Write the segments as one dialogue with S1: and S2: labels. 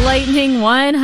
S1: Lightning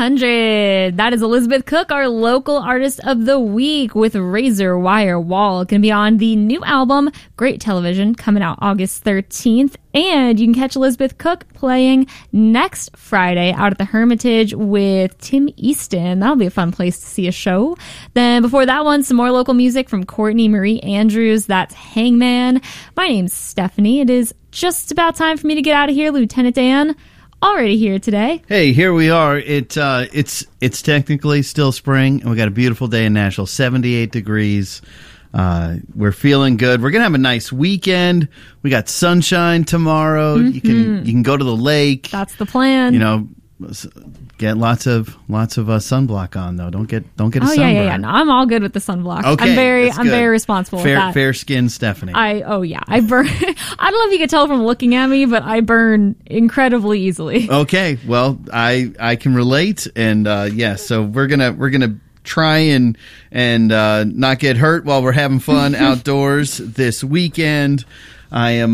S1: 100. That is Elizabeth Cook, our local artist of the week, with Razor Wire Wall. Going to be on the new album, Great Television, coming out August 13th. And you can catch Elizabeth Cook playing next Friday out at the Hermitage with Tim Easton. That'll be a fun place to see a show. Then before that one, some more local music from Courtney Marie Andrews. That's Hangman. My name's Stephanie. It is just about time for me to get out of here. Lieutenant Dan, already here today.
S2: Hey, here we are. It's technically still spring, and we got a beautiful day in Nashville, 78 degrees. We're feeling good. We're gonna have a nice weekend. We got sunshine tomorrow. You can go to the lake.
S1: That's the plan.
S2: You know, get lots of sunblock on though. Don't get a sunburn.
S1: Yeah. No, I'm all good with the sunblock.
S2: Okay,
S1: I'm very responsible with that.
S2: Fair skin, Stephanie.
S1: I burn. I don't know if you can tell from looking at me, but I burn incredibly easily.
S2: Okay, well, I can relate, and so we're gonna try and not get hurt while we're having fun outdoors this weekend. I am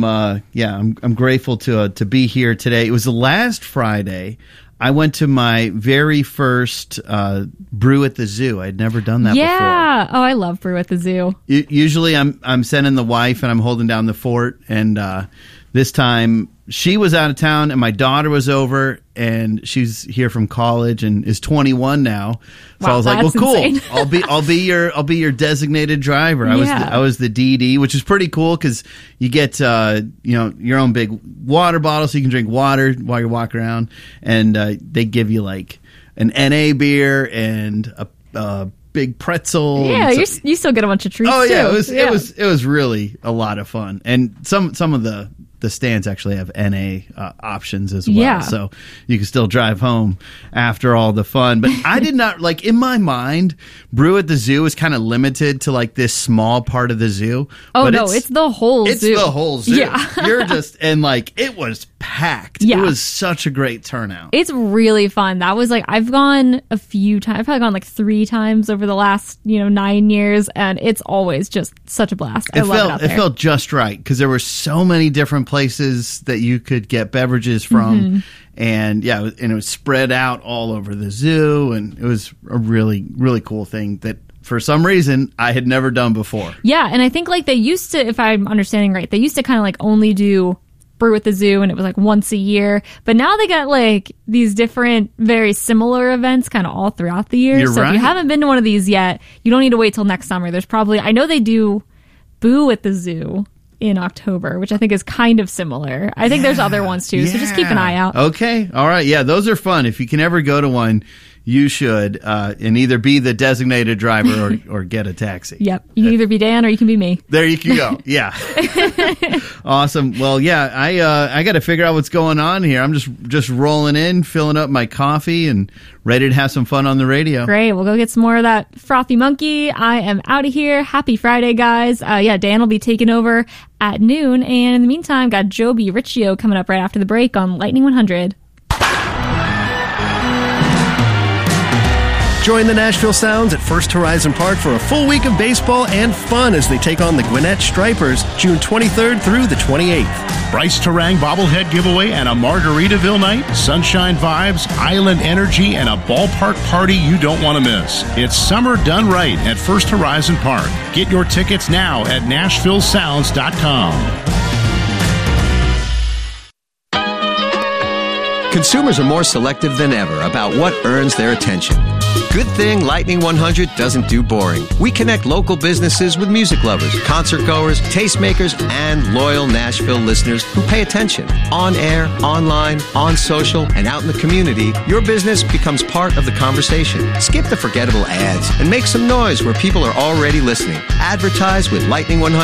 S2: I'm grateful to be here today. It was the last Friday I went to my very first brew at the zoo. I'd never done that before.
S1: Yeah. Oh, I love brew at the zoo.
S2: Usually I'm sending the wife and I'm holding down the fort, and this time she was out of town and my daughter was over, and she's here from college and is 21 now. So I was like, well, cool.
S1: Insane.
S2: I'll be your designated driver. I was the DD, which is pretty cool because you get your own big water bottle so you can drink water while you're walking around, and they give you like an NA beer and a big pretzel.
S1: Yeah, you still get a bunch of treats.
S2: Oh yeah,
S1: too.
S2: it was really a lot of fun, and some of the stands actually have NA options as well.
S1: Yeah.
S2: So you can still drive home after all the fun. But I did not, like, in my mind, brew at the zoo is kind of limited to like this small part of the zoo.
S1: Oh, but it's the whole zoo.
S2: It's the whole zoo.
S1: Yeah.
S2: And like, it was packed.
S1: Yeah.
S2: It was such a great turnout.
S1: It's really fun. That was like, I've gone a few times. I've probably gone like 3 times over the last, 9 years, and it's always just such a blast. I love it out there.
S2: It felt just right because there were so many different places that you could get beverages from, and it was spread out all over the zoo, and it was a really, really cool thing that for some reason I had never done before. Yeah,
S1: and I think like they used to, if I'm understanding right, they used to kind of like only do brew at the zoo, and it was like once a year, but now they got like these different very similar events kind of all throughout the year. So right. If you haven't been to one of these yet, you don't need to wait till next summer. There's probably, I know they do Boo at the Zoo in October, which I think is kind of similar. I think there's other ones too, so just keep an eye out.
S2: Okay, all right, yeah, those are fun. If you can ever go to one, you should, and either be the designated driver or get a taxi.
S1: Yep, you can either be Dan or you can be me.
S2: There you can go. Yeah. Awesome. Well, yeah, I got to figure out what's going on here. I'm just rolling in, filling up my coffee, and ready to have some fun on the radio.
S1: Great. We'll go get some more of that frothy monkey. I am out of here. Happy Friday, guys. Dan will be taking over at noon, and in the meantime, got Joby Riccio coming up right after the break on Lightning 100.
S3: Join the Nashville Sounds at First Horizon Park for a full week of baseball and fun as they take on the Gwinnett Stripers June 23rd through the 28th.
S4: Bryce Terang bobblehead giveaway and a Margaritaville night, sunshine vibes, island energy, and a ballpark party you don't want to miss. It's summer done right at First Horizon Park. Get your tickets now at NashvilleSounds.com.
S5: Consumers are more selective than ever about what earns their attention. Good thing Lightning 100 doesn't do boring. We connect local businesses with music lovers, concert goers, tastemakers, and loyal Nashville listeners who pay attention. On air, online, on social, and out in the community, your business becomes part of the conversation. Skip the forgettable ads and make some noise where people are already listening. Advertise with Lightning 100